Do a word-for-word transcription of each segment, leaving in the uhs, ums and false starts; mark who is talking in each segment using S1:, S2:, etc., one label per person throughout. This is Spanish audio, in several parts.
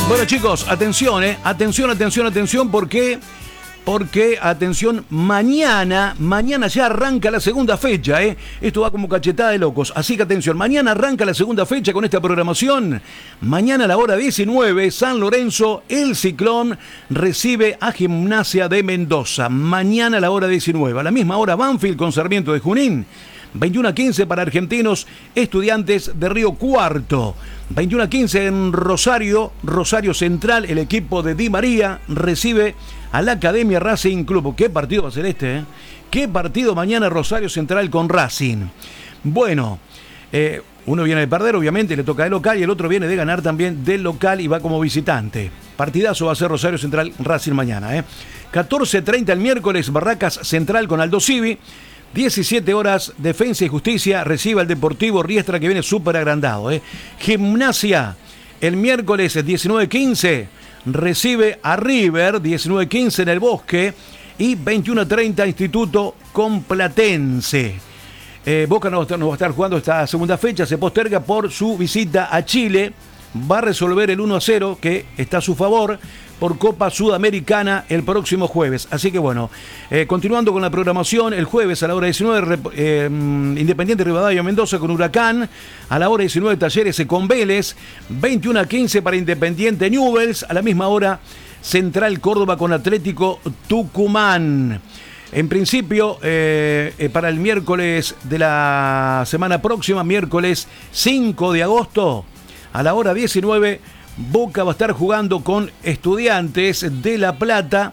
S1: Bueno, chicos, atención, eh. Atención, atención, atención, porque... Porque, atención, mañana, mañana ya arranca la segunda fecha, ¿eh? Esto va como cachetada de locos. Así que atención, mañana arranca la segunda fecha con esta programación. Mañana a la hora diecinueve, San Lorenzo, el Ciclón, recibe a Gimnasia de Mendoza. Mañana a la hora diecinueve. A la misma hora, Banfield con Sarmiento de Junín. veintiuno a quince para Argentinos, Estudiantes de Río Cuarto. veintiuno a quince en Rosario, Rosario Central, el equipo de Di María recibe a la Academia Racing Club. ¿Qué partido va a ser este? Eh? ¿Qué partido mañana Rosario Central con Racing? Bueno, eh, uno viene de perder, obviamente, le toca de local, y el otro viene de ganar también del local y va como visitante. Partidazo va a ser Rosario Central Racing mañana. Eh. catorce treinta el miércoles, Barracas Central con Aldo Civi. diecisiete horas, Defensa y Justicia recibe al Deportivo Riestra, que viene súper agrandado. Eh. Gimnasia, el miércoles diecinueve quince, recibe a River, diecinueve quince en el Bosque, y veintiuno treinta Instituto con Platense. Eh, Boca no va, estar, no va a estar jugando esta segunda fecha, se posterga por su visita a Chile. Va a resolver el uno a cero que está a su favor por Copa Sudamericana el próximo jueves. Así que bueno, eh, continuando con la programación, el jueves a la hora diecinueve, eh, Independiente Rivadavia Mendoza con Huracán. A la hora diecinueve, Talleres con Vélez. veintiuno a quince para Independiente Newell's. A la misma hora, Central Córdoba con Atlético Tucumán. En principio, eh, eh, para el miércoles de la semana próxima, miércoles cinco de agosto, a la hora diecinueve, Boca va a estar jugando con Estudiantes de La Plata.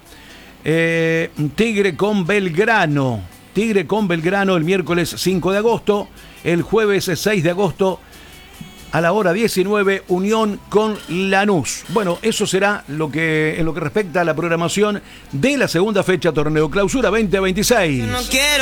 S1: Eh, Tigre con Belgrano. Tigre con Belgrano el miércoles cinco de agosto. El jueves seis de agosto, a la hora diecinueve, Unión con Lanús. Bueno, eso será lo que, en lo que respecta a la programación de la segunda fecha Torneo Clausura veinte veintiséis. No quiero